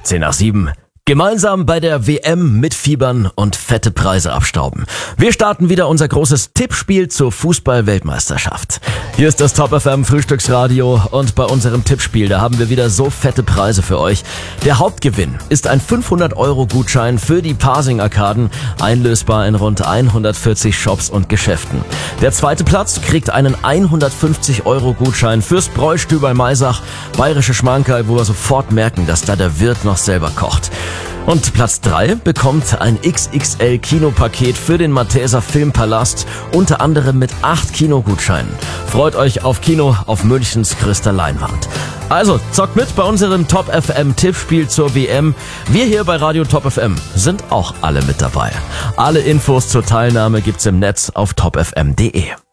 10 nach 7. Gemeinsam bei der WM mitfiebern und fette Preise abstauben. Wir starten wieder unser großes Tippspiel zur Fußball-Weltmeisterschaft. Hier ist das Top FM Frühstücksradio und bei unserem Tippspiel, da haben wir wieder so fette Preise für euch. Der Hauptgewinn ist ein 500-Euro-Gutschein für die Pasing-Arkaden, einlösbar in rund 140 Shops und Geschäften. Der zweite Platz kriegt einen 150-Euro-Gutschein fürs Bräustü bei Maisach, bayerische Schmankerl, wo wir sofort merken, dass da der Wirt noch selber kocht. Und Platz 3 bekommt ein XXL-Kinopaket für den Malteser Filmpalast, unter anderem mit 8 Kinogutscheinen. Freut euch auf Kino auf Münchens größter Leinwand. Also, zockt mit bei unserem Top FM Tippspiel zur WM. Wir hier bei Radio Top FM sind auch alle mit dabei. Alle Infos zur Teilnahme gibt's im Netz auf topfm.de.